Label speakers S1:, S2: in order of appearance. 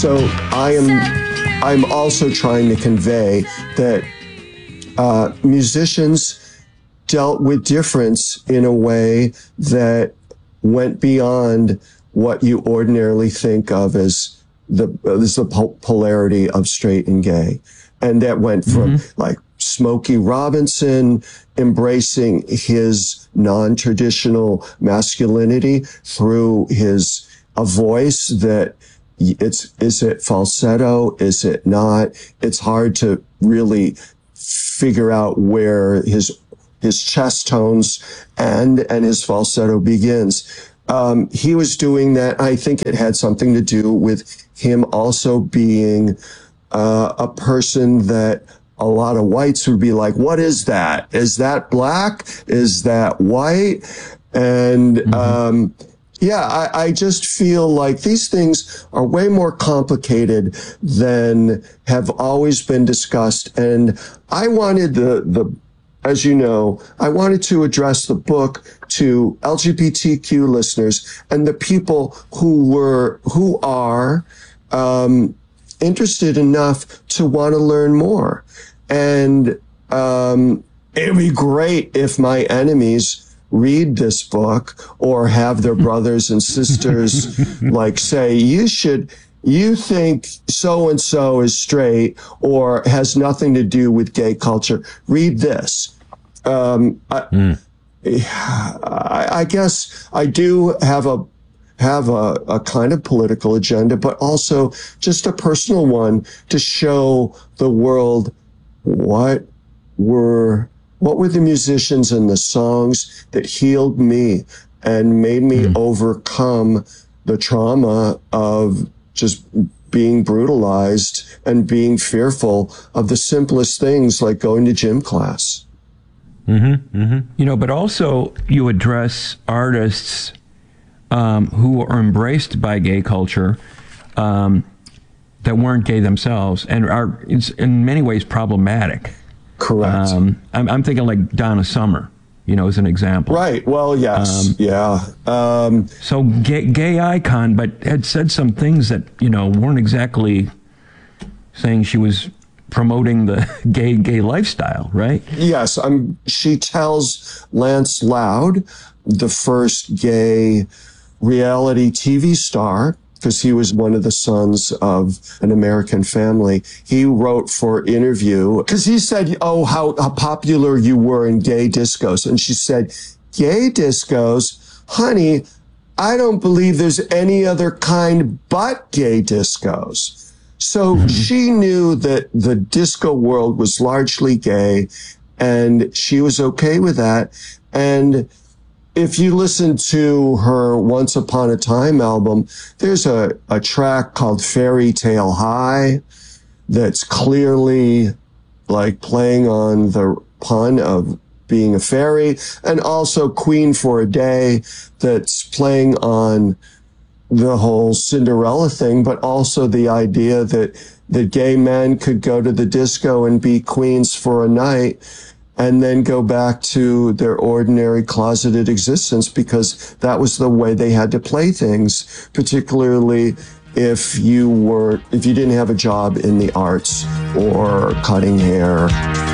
S1: So I'm also trying to convey that musicians dealt with difference in a way that went beyond what you ordinarily think of as the polarity of straight and gay. And that went from like Smokey Robinson embracing his non-traditional masculinity through a voice that is it falsetto? Is it not? It's hard to really figure out where his chest tones and his falsetto begins. He was doing that. I think it had something to do with him also being a person that a lot of whites would be like, what is that? Is that black? Is that white? And yeah, I just feel like these things are way more complicated than have always been discussed. And I wanted as you know, I wanted to address the book to LGBTQ listeners and the people who are interested enough to want to learn more. And it'd be great if my enemies read this book or have their brothers and sisters like say, you think so-and-so is straight or has nothing to do with gay culture. Read this. I guess I do have a kind of political agenda, but also just a personal one to show the world what were the musicians and the songs that healed me and made me overcome the trauma of just being brutalized and being fearful of the simplest things like going to gym class.
S2: You know, but also you address artists who are embraced by gay culture that weren't gay themselves and are in many ways problematic.
S1: Correct.
S2: I'm thinking like Donna Summer, you know, as an example.
S1: Right. Well, yes. Yeah.
S2: So gay icon, but had said some things that, you know, weren't exactly saying she was promoting the gay lifestyle, right?
S1: Yes. She tells Lance Loud, the first gay reality TV star, because he was one of the sons of an American family. He wrote for Interview, because he said, oh, how popular you were in gay discos. And she said, gay discos? Honey, I don't believe there's any other kind but gay discos. So she knew that the disco world was largely gay, and she was okay with that. And if you listen to her Once Upon a Time album, there's a track called Fairy Tale High that's clearly like playing on the pun of being a fairy, and also Queen for a Day that's playing on the whole Cinderella thing, but also the idea that gay men could go to the disco and be queens for a night and then go back to their ordinary closeted existence, because that was the way they had to play things, particularly if you didn't have a job in the arts or cutting hair.